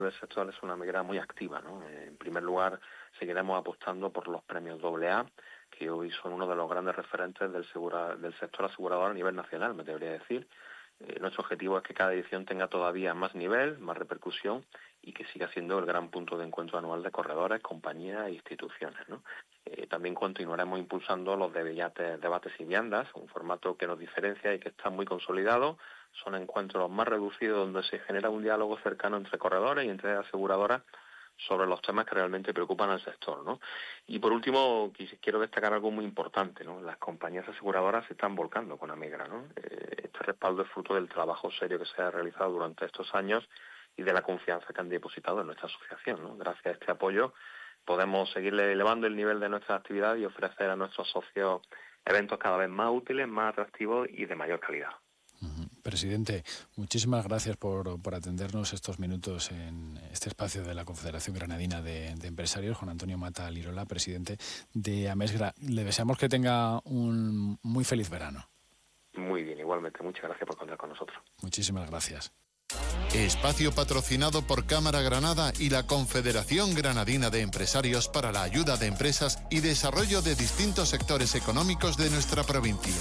del sector es una medida muy activa, ¿no? En primer lugar, seguiremos apostando por los premios AA, que hoy son uno de los grandes referentes del sector asegurador a nivel nacional, me debería decir. Nuestro objetivo es que cada edición tenga todavía más nivel, más repercusión y que siga siendo el gran punto de encuentro anual de corredores, compañías e instituciones, ¿no? También continuaremos impulsando los debates y viandas, un formato que nos diferencia y que está muy consolidado. Son encuentros más reducidos donde se genera un diálogo cercano entre corredores y entre aseguradoras sobre los temas que realmente preocupan al sector, ¿no? Y por último, quiero destacar algo muy importante, ¿no? Las compañías aseguradoras se están volcando con Amegra, ¿no? Este respaldo es fruto del trabajo serio que se ha realizado durante estos años y de la confianza que han depositado en nuestra asociación, ¿no? Gracias a este apoyo podemos seguir elevando el nivel de nuestra actividad y ofrecer a nuestros socios eventos cada vez más útiles, más atractivos y de mayor calidad. Presidente, muchísimas gracias por atendernos estos minutos en este espacio de la Confederación Granadina de Empresarios. Juan Antonio Mata Lirola, presidente de Amegra. Le deseamos que tenga un muy feliz verano. Muy bien, igualmente. Muchas gracias por contar con nosotros. Muchísimas gracias. Espacio patrocinado por Cámara Granada y la Confederación Granadina de Empresarios para la ayuda de empresas y desarrollo de distintos sectores económicos de nuestra provincia.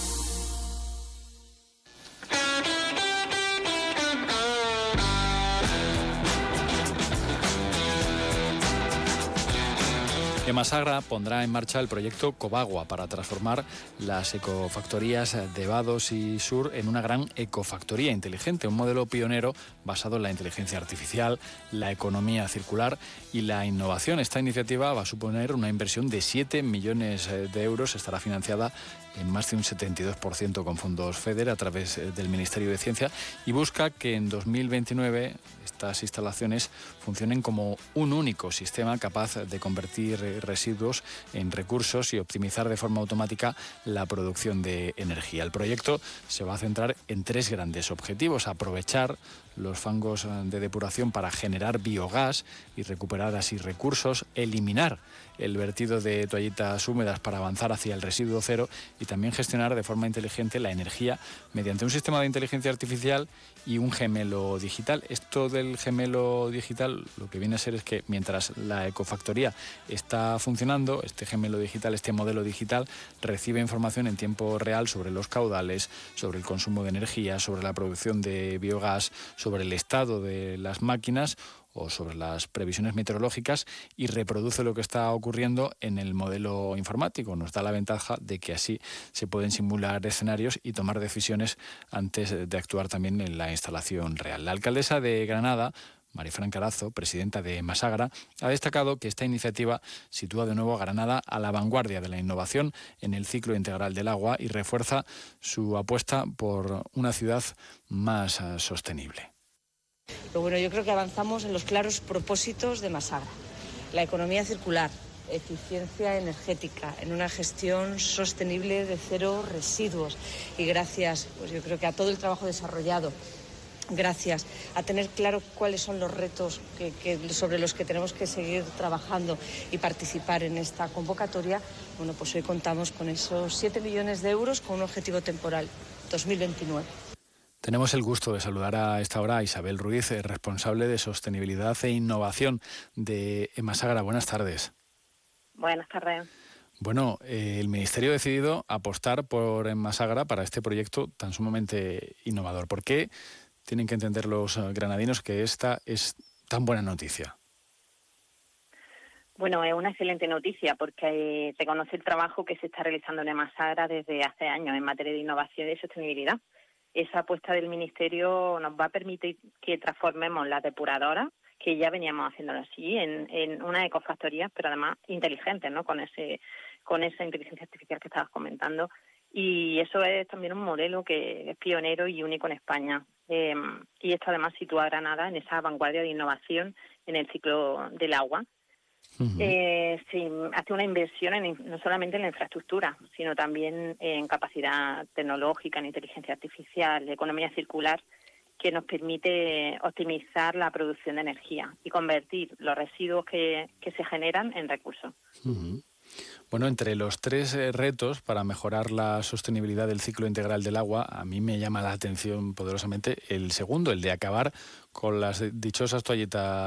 Emasagra pondrá en marcha el proyecto Cobagua para transformar las ecofactorías de Vados y Sur en una gran ecofactoría inteligente, un modelo pionero basado en la inteligencia artificial, la economía circular y la innovación. Esta iniciativa va a suponer una inversión de 7 millones de euros, estará financiada en más de un 72% con fondos FEDER a través del Ministerio de Ciencia y busca que en 2029 estas instalaciones funcionen como un único sistema capaz de convertir residuos en recursos y optimizar de forma automática la producción de energía. El proyecto se va a centrar en 3 grandes objetivos: aprovechar los fangos de depuración para generar biogás y recuperar así recursos, eliminar el vertido de toallitas húmedas para avanzar hacia el residuo cero y también gestionar de forma inteligente la energía mediante un sistema de inteligencia artificial y un gemelo digital. Esto del gemelo digital lo que viene a ser es que mientras la ecofactoría está funcionando, este gemelo digital, este modelo digital, recibe información en tiempo real sobre los caudales, sobre el consumo de energía, sobre la producción de biogás, sobre el estado de las máquinas o sobre las previsiones meteorológicas y reproduce lo que está ocurriendo en el modelo informático. Nos da la ventaja de que así se pueden simular escenarios y tomar decisiones antes de actuar también en la instalación real. La alcaldesa de Granada, Marifran Carazo, presidenta de Emasagra, ha destacado que esta iniciativa sitúa de nuevo a Granada a la vanguardia de la innovación en el ciclo integral del agua y refuerza su apuesta por una ciudad más sostenible. Pero bueno, yo creo que avanzamos en los claros propósitos de Emasagra. La economía circular, eficiencia energética, en una gestión sostenible de cero residuos. Y gracias, pues yo creo que a todo el trabajo desarrollado, gracias a tener claro cuáles son los retos sobre los que tenemos que seguir trabajando y participar en esta convocatoria, bueno, pues hoy contamos con esos 7 millones de euros con un objetivo temporal, 2029. Tenemos el gusto de saludar a esta hora a Isabel Ruiz, responsable de Sostenibilidad e Innovación de Emasagra. Buenas tardes. Buenas tardes. Bueno, el Ministerio ha decidido apostar por Emasagra para este proyecto tan sumamente innovador. ¿Por qué tienen que entender los granadinos que esta es tan buena noticia? Bueno, es una excelente noticia porque se conoce el trabajo que se está realizando en Emasagra desde hace años en materia de innovación y sostenibilidad. Esa apuesta del Ministerio nos va a permitir que transformemos las depuradoras, que ya veníamos haciéndolo así, en una ecofactoría, pero además inteligentes, ¿no? Con esa inteligencia artificial que estabas comentando. Y eso es también un modelo que es pionero y único en España. Y esto además sitúa a Granada en esa vanguardia de innovación en el ciclo del agua. Uh-huh. Sí, hace una inversión no solamente en la infraestructura, sino también en capacidad tecnológica, en inteligencia artificial, de economía circular, que nos permite optimizar la producción de energía y convertir los residuos que se generan en recursos. Uh-huh. Bueno, entre los 3 retos para mejorar la sostenibilidad del ciclo integral del agua, a mí me llama la atención poderosamente el segundo, el de acabar con las dichosas toallitas